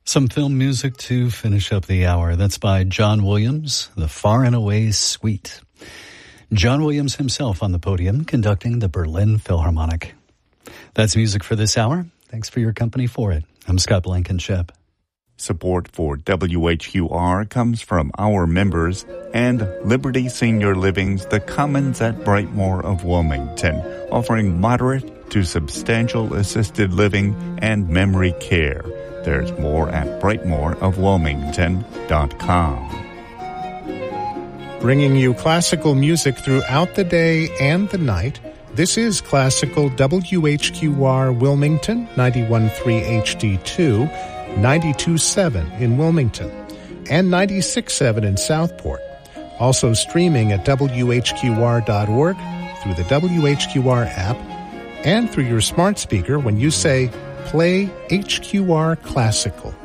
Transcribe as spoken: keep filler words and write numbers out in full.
Some film music to finish up the hour. That's by John Williams, The Far and Away Suite. John Williams himself on the podium conducting the Berlin Philharmonic. That's music for this hour. Thanks for your company for it. I'm Scott Blankenship. Support for W H Q R comes from our members and Liberty Senior Living's The Commons at Brightmoor of Wilmington, offering moderate to substantial assisted living and memory care. There's more at brightmoor of wilmington dot com. Bringing you classical music throughout the day and the night, this is Classical W H Q R Wilmington, ninety-one point three H D two, ninety-two point seven in Wilmington, and ninety-six point seven in Southport. Also streaming at W H Q R dot org, through the W H Q R app, and through your smart speaker when you say, Play H Q R Classical.